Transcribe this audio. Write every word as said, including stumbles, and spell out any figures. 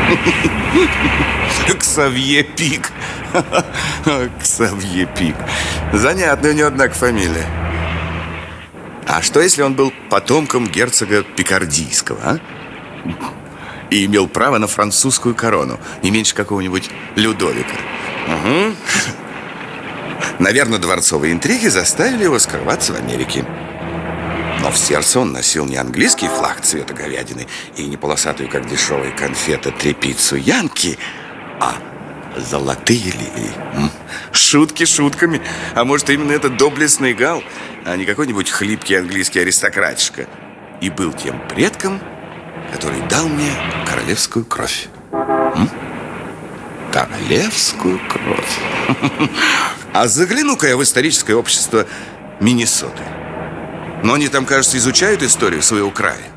Ксавье Пик. Ксавье Пик. Занятная у него, однако, фамилия. А что, если он был потомком герцога Пикардийского, а? И имел право на французскую корону, не меньше какого-нибудь Людовика? Угу. Наверное, дворцовые интриги заставили его скрываться в Америке. Но в сердце он носил не английский флаг цвета говядины и не полосатую, как дешевая конфета, тряпицу Янки, а золотые лилии. Шутки шутками. А может, именно этот доблестный гал, а не какой-нибудь хлипкий английский аристократишка, и был тем предком, который дал мне королевскую кровь. М? Королевскую кровь. А загляну-ка я в историческое общество Миннесоты. Но они там, кажется, изучают историю своего края.